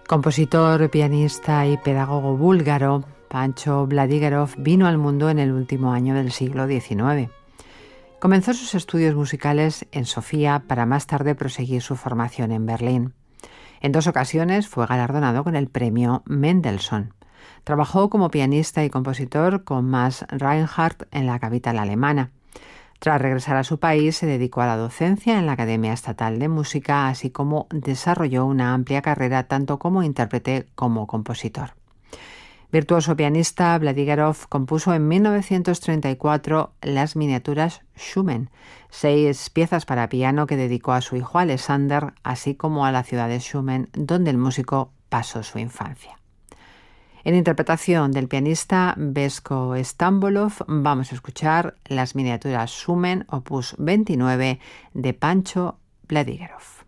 Compositor, pianista y pedagogo búlgaro, Pancho Vladigerov vino al mundo en el último año del siglo XIX. Comenzó sus estudios musicales en Sofía para más tarde proseguir su formación en Berlín. En 2 ocasiones fue galardonado con el premio Mendelssohn. Trabajó como pianista y compositor con Max Reinhardt en la capital alemana. Tras regresar a su país, se dedicó a la docencia en la Academia Estatal de Música, así como desarrolló una amplia carrera tanto como intérprete como compositor. Virtuoso pianista, Vladigerov compuso en 1934 las miniaturas Schumann, 6 piezas para piano que dedicó a su hijo Alexander, así como a la ciudad de Schumann, donde el músico pasó su infancia. En interpretación del pianista Vesko Stambolov vamos a escuchar las miniaturas Schumann, opus 29, de Pancho Vladigerov.